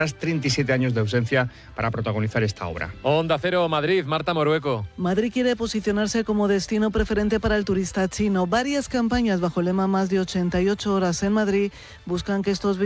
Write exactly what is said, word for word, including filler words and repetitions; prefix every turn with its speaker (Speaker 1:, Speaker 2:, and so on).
Speaker 1: Tras treinta y siete años de ausencia para protagonizar esta obra.
Speaker 2: Onda Cero Madrid, Marta Morueco.
Speaker 3: Madrid quiere posicionarse como destino preferente para el turista chino. Varias campañas bajo el lema Más de ochenta y ocho horas en Madrid buscan que estos